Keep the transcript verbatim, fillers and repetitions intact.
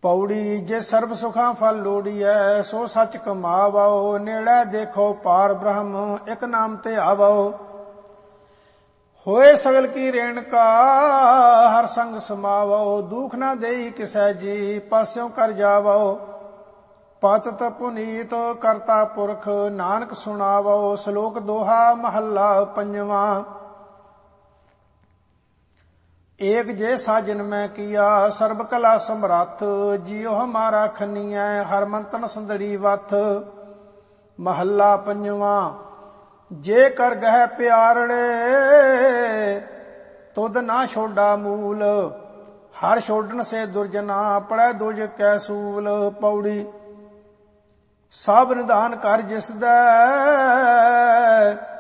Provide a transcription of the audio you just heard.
ਪੌੜੀ ਜੇ ਸਰਬ ਸੁਖਾਂ ਫਲ ਲੋੜੀਐ, ਸੋ ਸੱਚ ਕਮਾਵੋ। ਨੇੜੇ ਦੇਖੋ ਪਾਰ ਬ੍ਰਹਮ, ਇੱਕ ਨਾਮ ਤੇ ਆਵੋ। ਹੋਏ ਸਗਲ ਕੀ ਰੇਣਕਾ, ਹਰ ਸੰਗ ਸਮਾਵੋ। ਦੁਖ ਨਾ ਦੇਈ ਕਿਸੈ ਜੀ, ਪਾਸਿਓਂ ਕਰ ਜਾਵੋ। ਪਤਿਤ ਪੁਨੀਤ ਕਰਤਾ ਪੁਰਖ, ਨਾਨਕ ਸੁਣਾਵੋ। ਸ਼ਲੋਕ ਦੋਹਾ ਮਹੱਲਾ ਪੰਜਵਾਂ। ਏਕ ਜੇ ਸਾਜਨ ਮੈਂ ਕੀਆ, ਸਰਬ ਕਲਾ ਸਮਰੱਥ। ਜਿਉ ਹਮਾਰਾ ਖਨੀਐ, ਹਰ ਮੰਤਨ ਸੰਦੜੀ ਵਥ। ਮਹੱਲਾ ਪੰਜਵਾਂ। ਜੇ ਕਰ ਗਹਿ ਪਿਆਰੜੇ, ਤੁਧ ਨਾ ਛੋਡਾ ਮੂਲ। ਹਰ ਛੋਡਣ ਸੇ ਦੁਰਜਨਾ, ਪੜੈ ਦੁਜ ਕੈ ਸੂਲ। ਪੌੜੀ। ਸਭ ਨਿਧਾਨ ਕਰ ਜਿਸਦੈ,